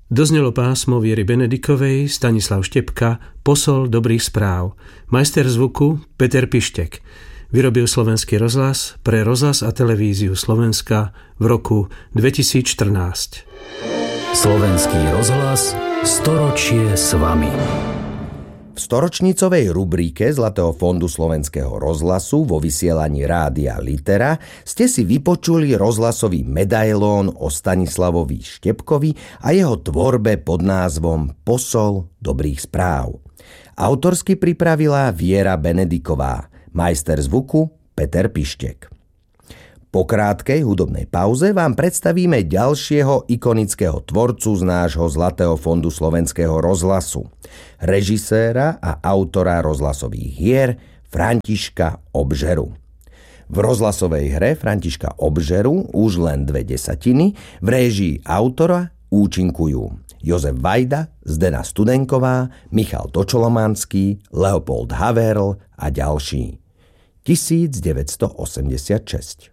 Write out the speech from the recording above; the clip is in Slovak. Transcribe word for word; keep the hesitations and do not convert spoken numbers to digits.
Doznelo pásmo Viery Benedikovej, Stanislav Štepka, Posol dobrých správ. Majster zvuku Peter Pištek. Vyrobil Slovenský rozhlas pre rozhlas a televíziu Slovenska v roku dvetisícštrnásť. Slovenský rozhlas storočie s vami. V storočnicovej rubrike Zlatého fondu Slovenského rozhlasu vo vysielaní Rádia Litera ste si vypočuli rozhlasový medailón o Stanislavovi Štepkovi a jeho tvorbe pod názvom Posol dobrých správ. Autorsky pripravila Viera Benediková, majster zvuku Peter Pištek. Po krátkej hudobnej pauze vám predstavíme ďalšieho ikonického tvorcu z nášho Zlatého fondu Slovenského rozhlasu, režiséra a autora rozhlasových hier Františka Obžeru. V rozhlasovej hre Františka Obžeru už len dve desatiny v réžii autora účinkujú Jozef Vajda, Zdena Studenková, Michal Točolomanský, Leopold Haverl a ďalší. devätnásť osemdesiatšesť